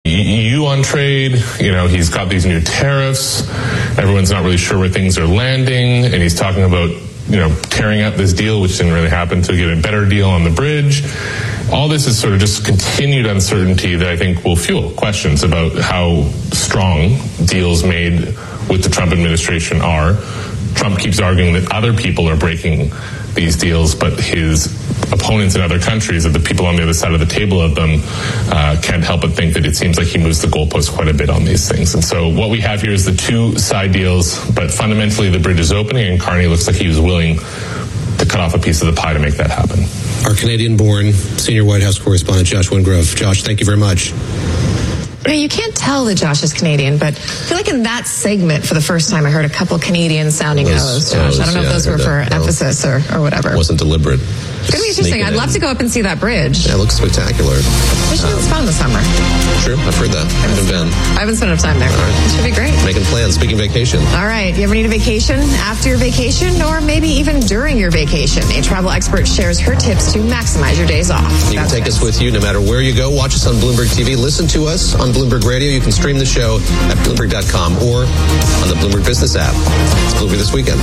EU on trade. He's got these new tariffs. Everyone's not really sure where things are landing, and he's talking about tearing up this deal, which didn't really happen, to get a better deal on the bridge. All this is sort of just continued uncertainty that I think will fuel questions about how strong deals made with the Trump administration are. Trump keeps arguing that other people are breaking these deals, but his opponents in other countries, or the people on the other side of the table of them, can't help but think that it seems like he moves the goalposts quite a bit on these things. And so what we have here is the two side deals, but fundamentally the bridge is opening, and Carney looks like he was willing to cut off a piece of the pie to make that happen. Our Canadian-born senior White House correspondent, Josh Wingrove. Josh, thank you very much. You can't tell that Josh is Canadian, but I feel like in that segment, for the first time, I heard a couple Canadian-sounding O's, Josh. I don't know if those were for emphasis or whatever. It wasn't deliberate. It's going to be interesting. I'd love to go up and see that bridge. Yeah, it looks spectacular. Michigan's fun this summer. Sure, I've heard that. I haven't been. I haven't spent enough time there. All right. It should be great. Making plans. Speaking vacation. All right. You ever need a vacation after your vacation, or maybe even during your vacation? A travel expert shares her tips to maximize your days off. You can take us with you no matter where you go. Watch us on Bloomberg TV. Listen to us on Bloomberg Radio. You can stream the show at Bloomberg.com or on the Bloomberg Business app. It's Bloomberg This Weekend.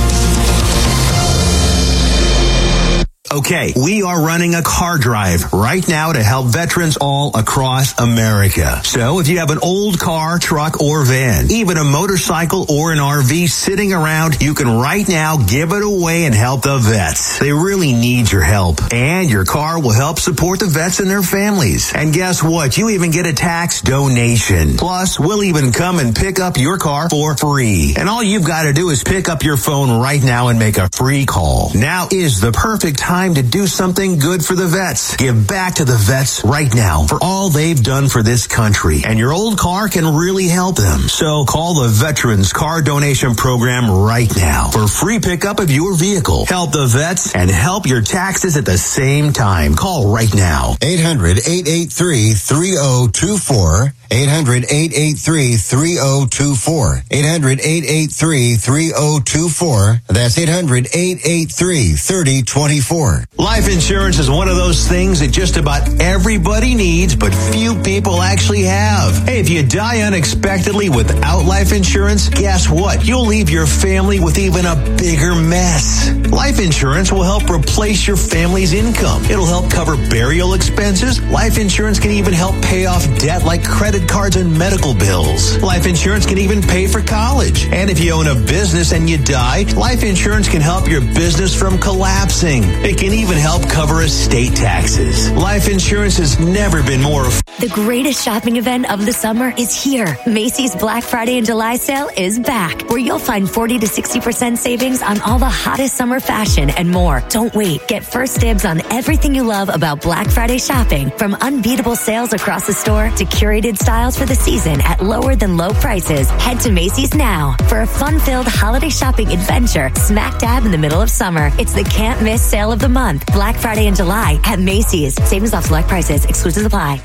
Okay, we are running a car drive right now to help veterans all across America. So if you have an old car, truck, or van, even a motorcycle or an RV sitting around, you can right now give it away and help the vets. They really need your help. And your car will help support the vets and their families. And guess what? You even get a tax donation. Plus, we'll even come and pick up your car for free. And all you've got to do is pick up your phone right now and make a free call. Now is the perfect time to do something good for the vets. Give back to the vets right now for all they've done for this country. And your old car can really help them. So call the Veterans Car Donation Program right now for free pickup of your vehicle. Help the vets and help your taxes at the same time. Call right now. 800-883-3024. 800-883-3024. 800-883-3024. That's 800-883-3024. Life insurance is one of those things that just about everybody needs, but few people actually have. Hey, if you die unexpectedly without life insurance, guess what? You'll leave your family with even a bigger mess. Life insurance will help replace your family's income. It'll help cover burial expenses. Life insurance can even help pay off debt like credit cards and medical bills. Life insurance can even pay for college. And if you own a business and you die, life insurance can help your business from collapsing. It can even help cover estate taxes. Life insurance has never been more affordable. The greatest shopping event of the summer is here. Macy's Black Friday and July sale is back, where you'll find 40 to 60% savings on all the hottest summer fashion and more. Don't wait. Get first dibs on everything you love about Black Friday shopping, from unbeatable sales across the store to curated styles for the season at lower than low prices. Head to Macy's now for a fun-filled holiday shopping adventure smack dab in the middle of summer. It's the can't miss sale of the month. Black Friday and July at Macy's. Savings off select prices. Exclusions apply.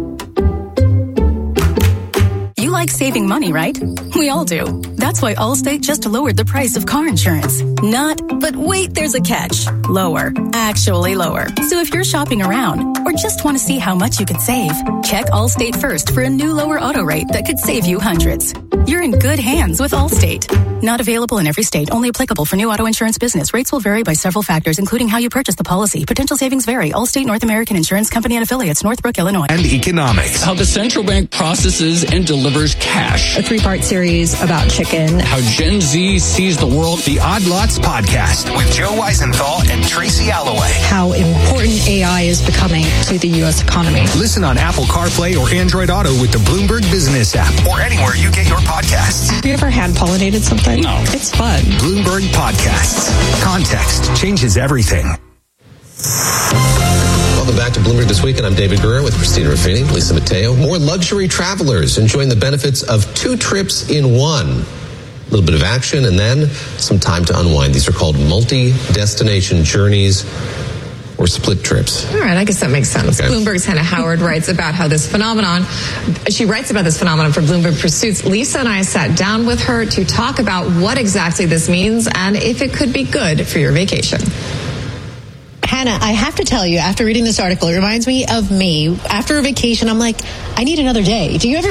You like saving money, right? We all do. That's why Allstate just lowered the price of car insurance. Not, but wait, there's a catch. Lower. Actually lower. So if you're shopping around or just want to see how much you could save, check Allstate first for a new lower auto rate that could save you hundreds. You're in good hands with Allstate. Not available in every state. Only applicable for new auto insurance business. Rates will vary by several factors, including how you purchase the policy. Potential savings vary. Allstate North American Insurance Company and Affiliates, Northbrook, Illinois. And economics. How the central bank processes and delivers cash. A 3-part series about chicken. How Gen Z sees the world. The Odd Lots Podcast with Joe Weisenthal and Tracy Alloway. How important AI is becoming to the U.S. economy. Listen on Apple CarPlay or Android Auto with the Bloomberg Business app or anywhere you get your podcasts. Have you ever hand-pollinated something? No. It's fun. Bloomberg Podcasts. Context changes everything. Welcome back to Bloomberg This Week, and I'm David Guerrero with Christina Ruffini, Lisa Mateo. More luxury travelers enjoying the benefits of 2 trips in one. A little bit of action and then some time to unwind. These are called multi-destination journeys or split trips. All right, I guess that makes sense. Okay. Bloomberg's Hannah Howard writes about how this phenomenon, she writes about this phenomenon for Bloomberg Pursuits. Lisa and I sat down with her to talk about what exactly this means and if it could be good for your vacation. Hannah, I have to tell you, after reading this article, it reminds me of me. After a vacation, I'm like, I need another day. Do you ever